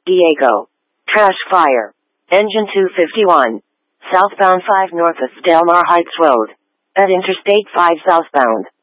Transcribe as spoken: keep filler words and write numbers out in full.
Diego. Crash fire. Engine two fifty-one. Southbound five north of Del Mar Heights Road. At Interstate five southbound.